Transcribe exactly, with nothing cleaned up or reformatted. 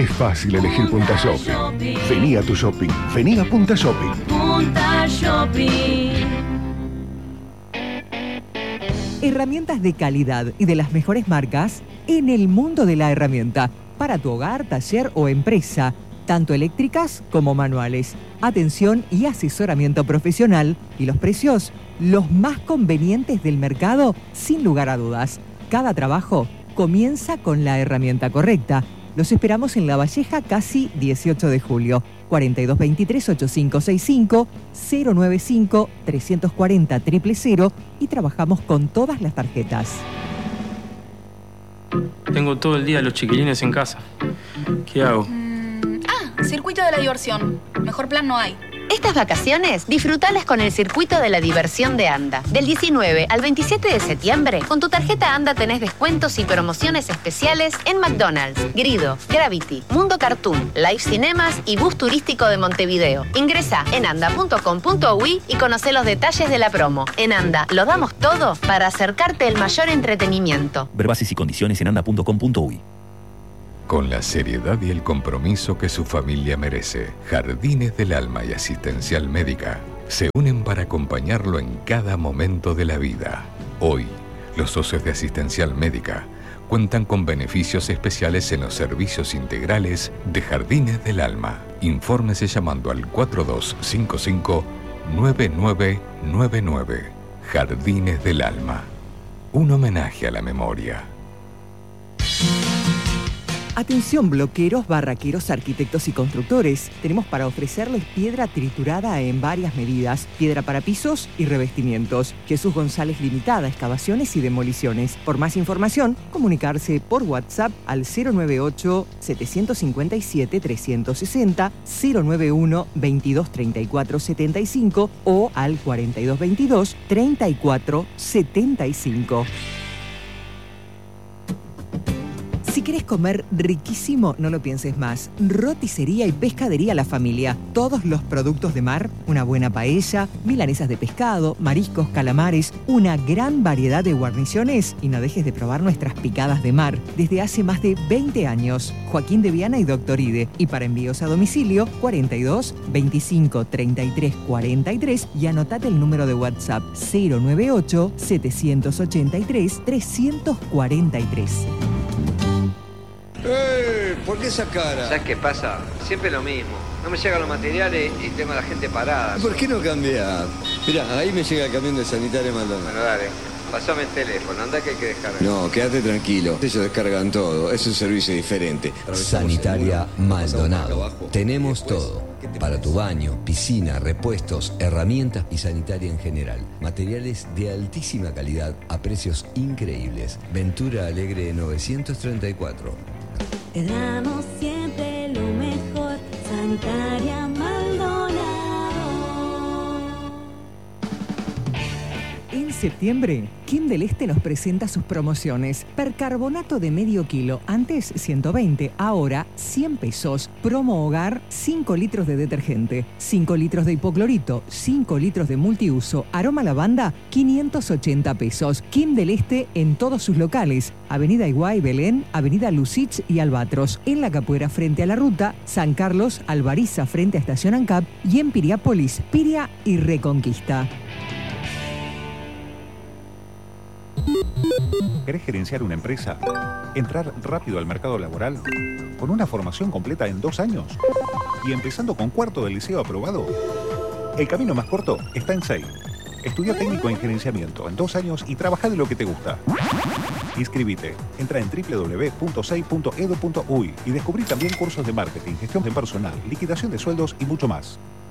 Es fácil elegir Punta Shopping. Vení a tu shopping. Vení a Punta Shopping. Punta Shopping. Herramientas de calidad y de las mejores marcas en el mundo de la herramienta. Para tu hogar, taller o empresa. Tanto eléctricas como manuales. Atención y asesoramiento profesional. Y los precios, los más convenientes del mercado, sin lugar a dudas. Cada trabajo comienza con la herramienta correcta. Los esperamos en La Valleja, casi dieciocho de julio. cuarenta y dos veintitrés ochenta y cinco sesenta y cinco, cero noventa y cinco trescientos cuarenta cero cero cero y trabajamos con todas las tarjetas. Tengo todo el día los chiquilines en casa. ¿Qué hago? Mm, ah, circuito de la diversión. Mejor plan no hay. Estas vacaciones, disfrutalas con el Circuito de la Diversión de ANDA. Del diecinueve al veintisiete de septiembre, con tu tarjeta ANDA tenés descuentos y promociones especiales en McDonald's, Grido, Gravity, Mundo Cartoon, Live Cinemas y Bus Turístico de Montevideo. Ingresá en anda punto com punto uy y conocé los detalles de la promo. En ANDA lo damos todo para acercarte el mayor entretenimiento. Ver bases y condiciones en anda punto com punto uy. Con la seriedad y el compromiso que su familia merece, Jardines del Alma y Asistencial Médica se unen para acompañarlo en cada momento de la vida. Hoy, los socios de Asistencial Médica cuentan con beneficios especiales en los servicios integrales de Jardines del Alma. Infórmese llamando al cuatro dos cinco cinco nueve nueve nueve nueve. Jardines del Alma. Un homenaje a la memoria. Atención bloqueros, barraqueros, arquitectos y constructores. Tenemos para ofrecerles piedra triturada en varias medidas, piedra para pisos y revestimientos. Jesús González Limitada, excavaciones y demoliciones. Por más información, comunicarse por WhatsApp al cero noventa y ocho, setecientos cincuenta y siete, trescientos sesenta, cero noventa y uno, veintidós treinta y cuatro setenta y cinco o al cuarenta y dos veintidós, treinta y cuatro setenta y cinco. Si querés comer riquísimo, no lo pienses más. Roticería y pescadería La Familia. Todos los productos de mar, una buena paella, milanesas de pescado, mariscos, calamares, una gran variedad de guarniciones y no dejes de probar nuestras picadas de mar. Desde hace más de veinte años. Joaquín de Viana y Doctor Ide. Y para envíos a domicilio, cuarenta y dos, veinticinco, treinta y tres, cuarenta y tres y anotate el número de WhatsApp cero noventa y ocho, setecientos ochenta y tres, trescientos cuarenta y tres. ¡Eh! ¿Por qué esa cara? ¿Sabes qué pasa? Siempre lo mismo. No me llegan los materiales y tengo a la gente parada. ¿Por qué no cambiar? Mirá, ahí me llega el camión de Sanitaria Maldonado. Bueno, dale. Pasame el teléfono. Anda que hay que descargar. No, quédate tranquilo. Ellos descargan todo. Es un servicio diferente. Sanitaria Maldonado. Tenemos todo. Para tu baño, piscina, repuestos, herramientas y sanitaria en general. Materiales de altísima calidad a precios increíbles. Ventura Alegre novecientos treinta y cuatro. Te damos siempre lo mejor, Sanitaria Maldonado. En septiembre, Kim del Este nos presenta sus promociones. Percarbonato de medio kilo, antes ciento veinte, ahora cien pesos. Promo hogar, cinco litros de detergente, cinco litros de hipoclorito, cinco litros de multiuso, aroma lavanda, quinientos ochenta pesos. Kim del Este en todos sus locales. Avenida Iguay, Belén, Avenida Lucich y Albatros. En La Capuera frente a la ruta, San Carlos, Albariza frente a Estación ANCAP y en Piriápolis, Piria y Reconquista. ¿Querés gerenciar una empresa? ¿Entrar rápido al mercado laboral? ¿Con una formación completa en dos años? ¿Y empezando con cuarto del liceo aprobado? El camino más corto está en S E I. Estudia técnico en gerenciamiento en dos años y trabaja de lo que te gusta. Inscribite. Entra en doble u doble u doble u punto sei punto edu punto uy y descubrí también cursos de marketing, gestión de personal, liquidación de sueldos y mucho más.